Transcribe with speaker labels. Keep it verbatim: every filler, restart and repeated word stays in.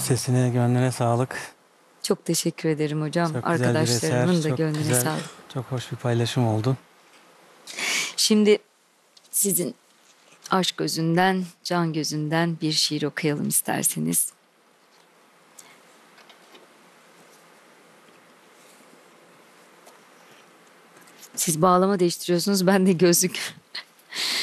Speaker 1: Sesine, gönlüne sağlık.
Speaker 2: Çok teşekkür ederim hocam.
Speaker 1: Çok güzel bir eser,
Speaker 2: Arkadaşlarımın da
Speaker 1: çok
Speaker 2: gönlüne
Speaker 1: güzel,
Speaker 2: sağlık.
Speaker 1: çok hoş bir paylaşım oldu.
Speaker 2: Şimdi sizin aşk gözünden, can gözünden bir şiir okuyalım isterseniz. Siz bağlama değiştiriyorsunuz, ben de gözlük